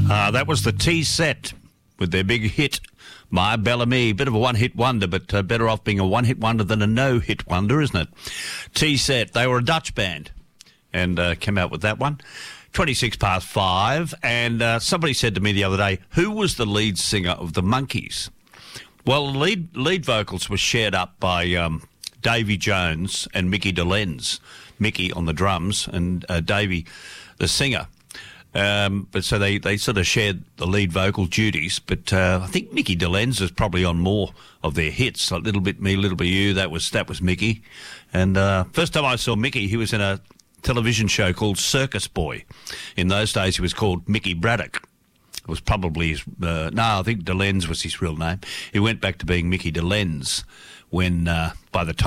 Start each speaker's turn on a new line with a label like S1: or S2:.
S1: That was the T-Set with their big hit, My Bellamy. Bit of a one-hit wonder, but better off being a one-hit wonder than a no-hit wonder, isn't it? T-Set, they were a Dutch band and came out with that one. 26 past 5, and somebody said to me the other day, who was the lead singer of the Monkees? Well, lead vocals were shared up by Davy Jones and Mickey DeLenz. Mickey on the drums and Davy, the singer. But so they sort of shared the lead vocal duties. But I think Mickey DeLenz is probably on more of their hits. A Little Bit Me, Little Bit You. That was Mickey. And first time I saw Mickey, he was in a television show called Circus Boy. In those days, he was called Mickey Braddock. It was probably his... I think DeLenz was his real name. He went back to being Mickey DeLenz when, by the time